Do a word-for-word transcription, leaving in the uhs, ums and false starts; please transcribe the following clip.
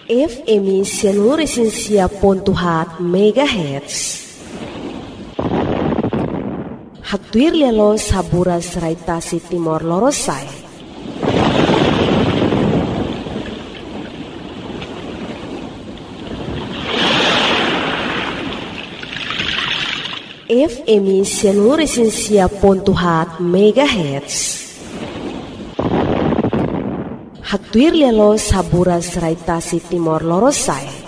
F M seluruh esensia pontuhat megahertz. Haktuir lelo saburas raitasi timor lorosai. F M seluruh esensia pontuhat megahertz. Haktuir lelo saburas raitasi timor lorosai.